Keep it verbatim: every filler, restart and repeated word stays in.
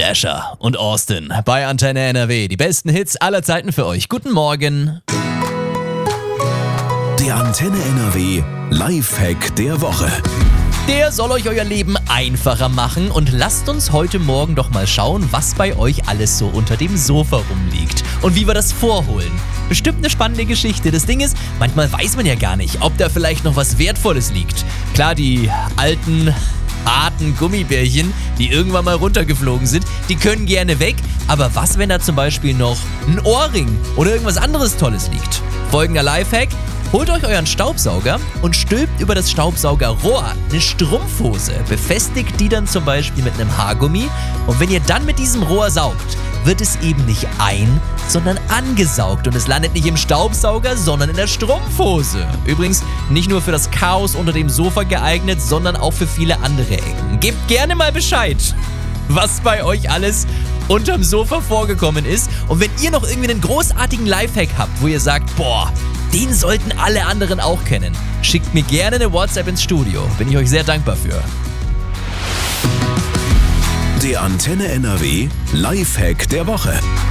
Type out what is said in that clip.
Asher und Austin bei Antenne N R W. Die besten Hits aller Zeiten für euch. Guten Morgen. Der Antenne N R W Lifehack der Woche. Der soll euch euer Leben einfacher machen und lasst uns heute Morgen doch mal schauen, was bei euch alles so unter dem Sofa rumliegt und wie wir das vorholen. Bestimmt eine spannende Geschichte. Das Ding ist, manchmal weiß man ja gar nicht, ob da vielleicht noch was Wertvolles liegt. Klar, die alten, harten Gummibärchen, die irgendwann mal runtergeflogen sind, die können gerne weg. Aber was, wenn da zum Beispiel noch ein Ohrring oder irgendwas anderes Tolles liegt? Folgender Lifehack: Holt euch euren Staubsauger und stülpt über das Staubsaugerrohr eine Strumpfhose. Befestigt die dann zum Beispiel mit einem Haargummi. Und wenn ihr dann mit diesem Rohr saugt, wird es eben nicht ein, sondern angesaugt. Und es landet nicht im Staubsauger, sondern in der Strumpfhose. Übrigens nicht nur für das Chaos unter dem Sofa geeignet, sondern auch für viele andere Ecken. Gebt gerne mal Bescheid, was bei euch alles unterm Sofa vorgekommen ist. Und wenn ihr noch irgendwie einen großartigen Lifehack habt, wo ihr sagt, boah, den sollten alle anderen auch kennen, schickt mir gerne eine WhatsApp ins Studio. Bin ich euch sehr dankbar für. Der Antenne N R W Lifehack der Woche.